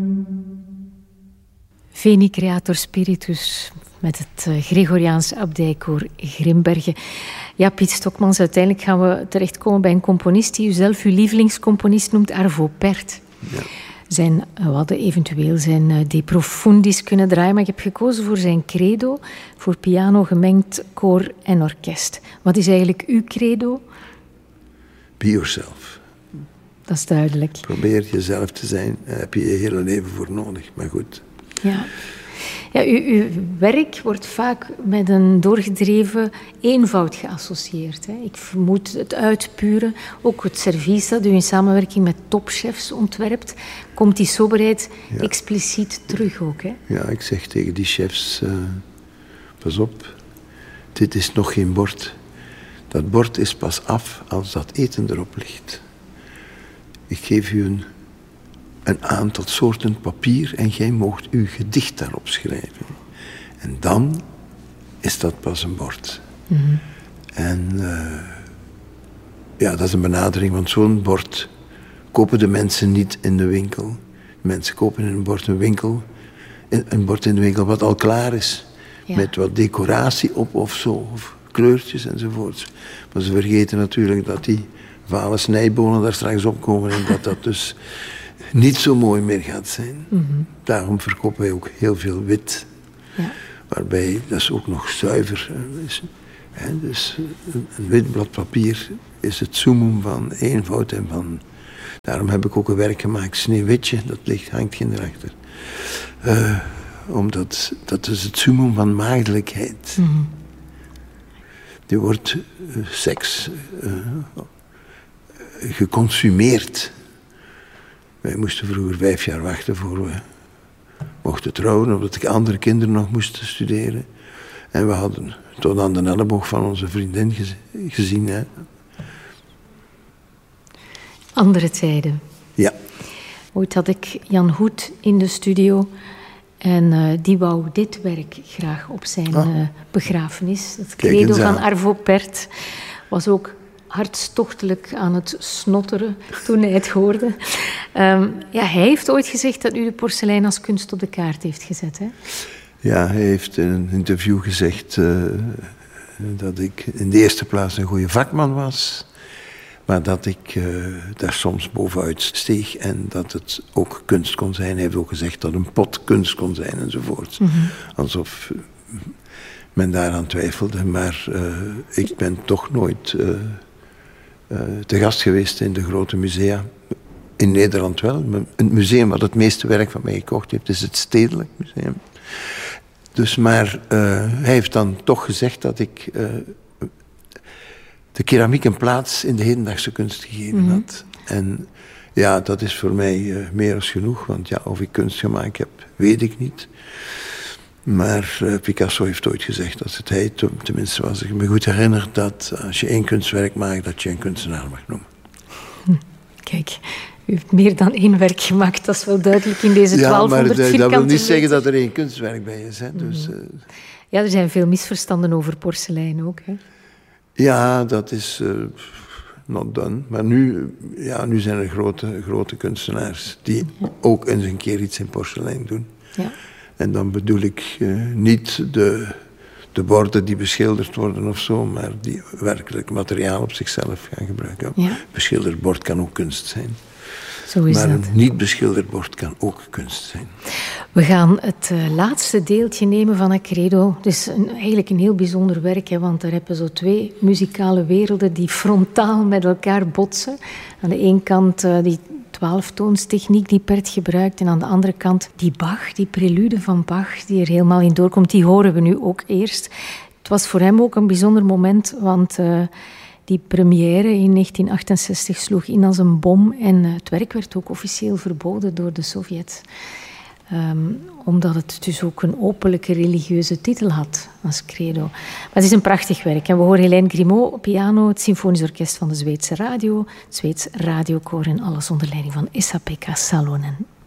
Veni Creator Spiritus met het Gregoriaans abdijkoor Grimbergen. Ja, Piet Stokmans, uiteindelijk gaan we terechtkomen bij een componist die u zelf uw lievelingscomponist noemt, Arvo Pärt. Ja. We hadden eventueel zijn De Profundis kunnen draaien, maar ik heb gekozen voor zijn credo, voor piano, gemengd koor en orkest. Wat is eigenlijk uw credo? Be yourself. Dat is duidelijk. Probeer jezelf te zijn, daar heb je je hele leven voor nodig, maar goed. Ja. Ja, uw werk wordt vaak met een doorgedreven eenvoud geassocieerd. Hè. Ik vermoed het uitpuren, ook het servies dat u in samenwerking met topchefs ontwerpt, komt die soberheid expliciet terug ook. Hè? Ja, ik zeg tegen die chefs, pas op, dit is nog geen bord. Dat bord is pas af als dat eten erop ligt. Ik geef u een aantal soorten papier en jij moogt uw gedicht daarop schrijven. En dan is dat pas een bord. Mm-hmm. En dat is een benadering, want zo'n bord kopen de mensen niet in de winkel. Mensen kopen een bord in de winkel wat al klaar is. Ja. Met wat decoratie op of zo, of kleurtjes enzovoorts. Maar ze vergeten natuurlijk dat die vale snijbonen daar straks opkomen en dat dus niet zo mooi meer gaat zijn. Mm-hmm. Daarom verkopen wij ook heel veel wit. Ja. Waarbij dat is ook nog zuiver is. Dus een wit blad papier is het summum van eenvoud en van... Daarom heb ik ook een werk gemaakt, Sneeuwwitje, dat hangt geen erachter. Omdat dat is het summum van maagdelijkheid. Mm-hmm. Er wordt seks geconsumeerd. Wij moesten vroeger 5 jaar wachten voor we mochten trouwen, omdat ik andere kinderen nog moesten studeren. En we hadden tot aan de elleboog van onze vriendin gezien. Hè. Andere tijden. Ja. Ooit had ik Jan Hoed in de studio en die wou dit werk graag op zijn begrafenis. Het credo van Arvo Pärt was ook hartstochtelijk aan het snotteren toen hij het hoorde. Hij heeft ooit gezegd dat u de porselein als kunst op de kaart heeft gezet. Hè? Ja, hij heeft in een interview gezegd dat ik in de eerste plaats een goede vakman was, maar dat ik daar soms bovenuit steeg en dat het ook kunst kon zijn. Hij heeft ook gezegd dat een pot kunst kon zijn enzovoort. Mm-hmm. Alsof men daaraan twijfelde, maar ik ben toch nooit te gast geweest in de grote musea. In Nederland wel. Het museum wat het meeste werk van mij gekocht heeft, is het Stedelijk Museum. Dus, maar hij heeft dan toch gezegd dat ik de keramiek een plaats in de hedendaagse kunst gegeven had. En ja, dat is voor mij meer dan genoeg, want ja, of ik kunst gemaakt heb, weet ik niet. Maar Picasso heeft ooit gezegd dat het hij, tenminste als ik me goed herinner, dat als je 1 kunstwerk maakt, dat je een kunstenaar mag noemen. Kijk, u heeft meer dan 1 werk gemaakt, dat is wel duidelijk in deze 1200 vierkante meter. Dat wil niet zeggen dat er 1 kunstwerk bij is. Hè. Dus, ja, er zijn veel misverstanden over porselein ook. Hè? Ja, dat is not done. Maar nu zijn er grote kunstenaars die ook eens een keer iets in porselein doen. Ja. En dan bedoel ik niet de borden die beschilderd worden of zo, maar die werkelijk materiaal op zichzelf gaan gebruiken. Ja. Beschilderd bord kan ook kunst zijn. Zo is maar dat. Een niet beschilderd bord kan ook kunst zijn. We gaan het laatste deeltje nemen van het credo. Het is eigenlijk een heel bijzonder werk, hè, want daar hebben zo 2 muzikale werelden die frontaal met elkaar botsen. Aan de ene kant die 12-toonstechniek die Pärt gebruikt en aan de andere kant die Bach, die prelude van Bach die er helemaal in doorkomt, die horen we nu ook eerst. Het was voor hem ook een bijzonder moment, want die première in 1968 sloeg in als een bom en het werk werd ook officieel verboden door de Sovjets. Omdat het dus ook een openlijke religieuze titel had als credo. Maar het is een prachtig werk. En we horen Hélène Grimaud op piano, het Symfonisch Orkest van de Zweedse Radio, het Zweeds Radiokoor en alles onder leiding van Esa-Pekka Salonen.